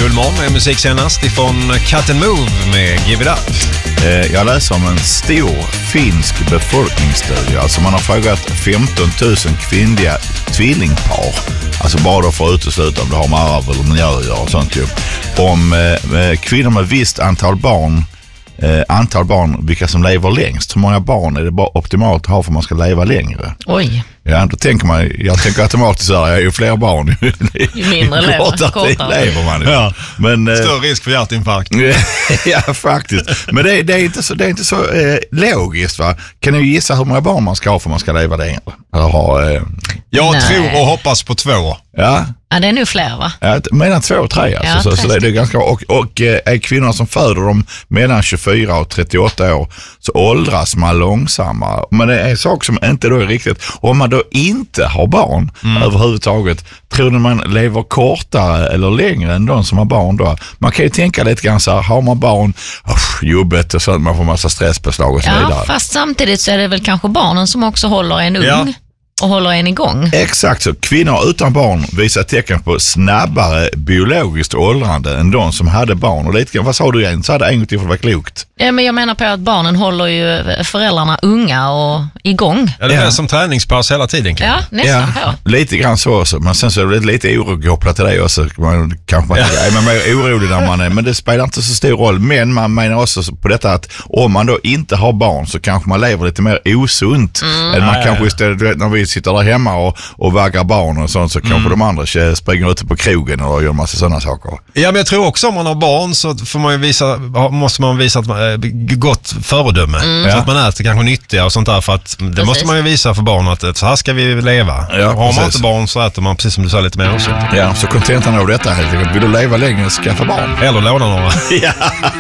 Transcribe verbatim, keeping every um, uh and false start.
Gullmorgon med musik senast ifrån Cut and Move med Give It Up. Jag läser om en stor finsk befolkningsstudie. Alltså man har frågat femton tusen kvinnliga tvillingpar. Alltså bara för att utesluta om det har med arv eller miljö att göra och sånt ju. Om eh, kvinnor med visst antal barn Eh, antal barn, vilka som lever längst. Hur många barn är det bara optimalt att ha för att man ska leva längre? Oj. Ja, då tänker man, jag tänker automatiskt så här, ju fler barn ju mindre lever, kortare lever man. Ja. Men, eh, större risk för hjärtinfarkt. Ja, faktiskt. Men det, det är inte så, det är inte så eh, logiskt, va? Kan du gissa hur många barn man ska ha för att man ska leva längre? Eller ha, eh... Jag Nej. tror och hoppas på två. Ja. Ja, det är nu fler, va? Ja, mellan två och tre alltså. Ja, så, så det, det är ganska, och, och är kvinnor som föder dem mellan tjugofyra och trettioåtta år så åldras man långsammare. Men det är en sak som inte då är riktigt. Om man då inte har barn mm. överhuvudtaget, tror du man lever kortare eller längre än de som har barn då? Man kan ju tänka lite grann så här, har man barn, oh, jobbet och sånt, man får massa stresspåslag och så ja, vidare. Fast samtidigt så är det väl kanske barnen som också håller en ung. Ja. Och håller en igång. Exakt så. Kvinnor utan barn visar tecken på snabbare biologiskt åldrande än de som hade barn. Och lite grann, vad sa du igen? Så hade en gång till för att vara klokt. Ja, men jag menar på att barnen håller ju föräldrarna unga och igång. Ja, det är ja. som träningspass hela tiden. Ja, nästan ja, på. Lite grann så också. Men sen så är det lite oro kopplat till det också. Man, kanske man, ja. är man mer orolig när man är, men det spelar inte så stor roll. Men man menar också på detta att om man då inte har barn så kanske man lever lite mer osunt. Mm. Än man ja, kanske istället, du vet, när vi sitter där hemma och, och vaggar barn och sånt så mm. kanske de andra springer ute på krogen och gör massa sådana saker. Ja, men jag tror också om man har barn så får man ju visa, måste man visa att man är gott föredöme. Mm. Så att man äter kanske nyttiga och sånt där, för att det precis. Måste man ju visa för barn att så här ska vi leva. Ja, har man inte barn så äter man, precis som du sa, lite mer osunt. Ja, så kontentan av detta helt enkelt. Vill du leva längre, skaffa barn. Eller låna några. Ja.